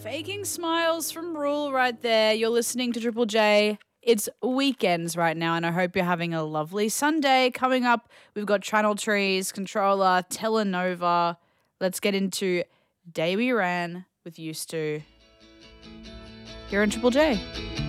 Faking smiles from Rule right there. You're listening to Triple J. It's weekends right now, and I hope you're having a lovely Sunday. Coming up, we've got Channel Trees, Controller, Telenova. Let's get into Day We Ran with Used To. Here on Triple J.